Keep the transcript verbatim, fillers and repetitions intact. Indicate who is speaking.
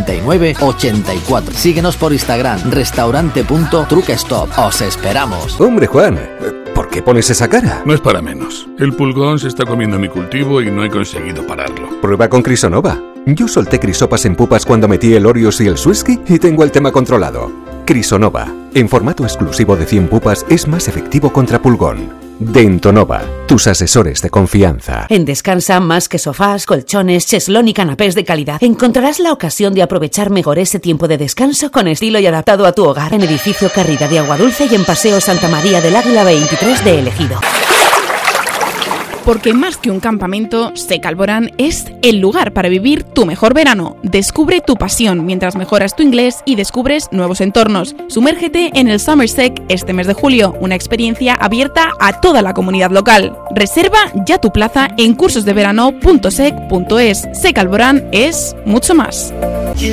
Speaker 1: treinta y nueve ochenta y cuatro. Síguenos por Instagram, restaurante punto truquestop. Os esperamos.
Speaker 2: Hombre, Juan, ¿por qué pones esa cara?
Speaker 3: No es para menos. El pulgón se está comiendo mi cultivo y no he conseguido pararlo.
Speaker 2: Prueba con Crisonova. Yo solté crisopas en pupas cuando metí el Orios y el Swisky y tengo el tema controlado. Crisonova, en formato exclusivo de cien pupas, es más efectivo contra pulgón. Dentonova, tus asesores de confianza.
Speaker 4: En Descansa, más que sofás, colchones, cheslón y canapés de calidad, encontrarás la ocasión de aprovechar mejor ese tiempo de descanso con estilo y adaptado a tu hogar. En Edificio Carrera de Aguadulce y en Paseo Santa María del Águila veintitrés de El Ejido.
Speaker 5: Porque más que un campamento, Sec Alborán es el lugar para vivir tu mejor verano. Descubre tu pasión mientras mejoras tu inglés y descubres nuevos entornos. Sumérgete en el Summer Sec este mes de julio, una experiencia abierta a toda la comunidad local. Reserva ya tu plaza en cursosdeverano punto sec punto es. Sec Alborán es mucho más.